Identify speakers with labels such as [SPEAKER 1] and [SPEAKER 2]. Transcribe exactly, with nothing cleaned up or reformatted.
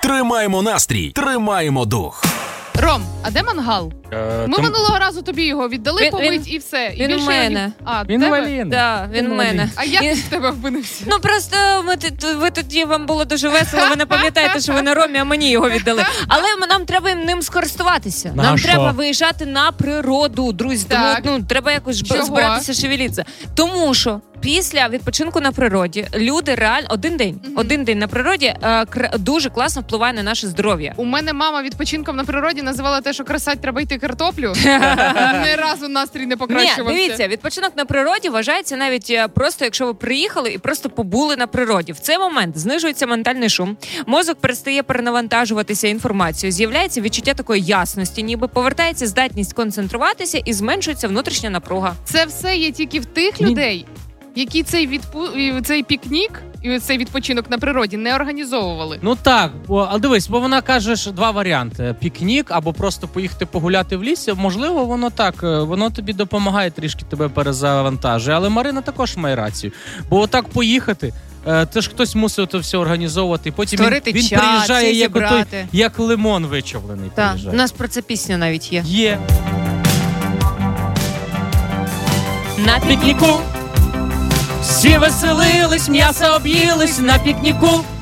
[SPEAKER 1] Тримаємо настрій, тримаємо дух.
[SPEAKER 2] Ром, а де мангал?
[SPEAKER 3] Е,
[SPEAKER 2] Ми
[SPEAKER 3] там...
[SPEAKER 2] минулого разу тобі його віддали
[SPEAKER 4] Він-
[SPEAKER 2] побить
[SPEAKER 4] він-
[SPEAKER 2] і все. І
[SPEAKER 4] він
[SPEAKER 2] більше
[SPEAKER 4] у мене.
[SPEAKER 2] Я... А,
[SPEAKER 3] Він
[SPEAKER 2] тебе?
[SPEAKER 3] Валін.
[SPEAKER 4] Да, він
[SPEAKER 3] Він
[SPEAKER 4] у мене.
[SPEAKER 3] Валін.
[SPEAKER 2] А як
[SPEAKER 4] І-
[SPEAKER 2] він в тебе опинився?
[SPEAKER 4] Ну просто ми тут, ви тоді вам було дуже весело, ви не пам'ятаєте, що ви на Ромі, а мені його віддали. Але ми- нам треба ним скористуватися.
[SPEAKER 3] На
[SPEAKER 4] Нам
[SPEAKER 3] що?
[SPEAKER 4] треба виїжджати на природу, друзі. Тому
[SPEAKER 2] Так.
[SPEAKER 4] ну, треба якось
[SPEAKER 2] Чого?
[SPEAKER 4] збиратися, шевелітися. Тому що після відпочинку на природі люди реально один день,
[SPEAKER 2] Мгм.
[SPEAKER 4] один день на природі е, кр- дуже класно впливає на наше здоров'я.
[SPEAKER 2] У мене мама відпочинком на природі називала те, що красать треба йти картоплю. Ні разу настрій не
[SPEAKER 4] Ні,
[SPEAKER 2] покращувався.
[SPEAKER 4] дивіться, відпочинок на природі вважається навіть е, просто, якщо ви приїхали і просто побули на природі. В цей момент знижується ментальний шум, мозок перестає перенавантажуватися інформацією, з'являється відчуття такої ясності, ніби повертається здатність концентруватися і зменшується внутрішня напруга.
[SPEAKER 2] Це все є тільки в тих
[SPEAKER 3] Ні.
[SPEAKER 2] людей, які цей відпу... і цей пікнік і цей відпочинок на природі не організовували.
[SPEAKER 3] Ну так, бо, а дивись, бо вона каже ж два варіанти: пікнік або просто поїхати погуляти в лісі. Можливо, воно так, е, воно тобі допомагає трішки тебе перезавантажує. Але Марина також має рацію. Бо отак поїхати, е, це ж хтось мусив це все організовувати. І потім він,
[SPEAKER 4] Створити
[SPEAKER 3] він
[SPEAKER 4] чат,
[SPEAKER 3] приїжджає
[SPEAKER 4] всі
[SPEAKER 3] як, отой,
[SPEAKER 4] зібрати.
[SPEAKER 3] як лимон вичавлений.
[SPEAKER 4] Так, у
[SPEAKER 3] приїжджає.
[SPEAKER 4] нас про це пісня навіть є.
[SPEAKER 3] Є.
[SPEAKER 4] На пікніку
[SPEAKER 3] Всі веселились, м'ясо об'їлись на пікніку.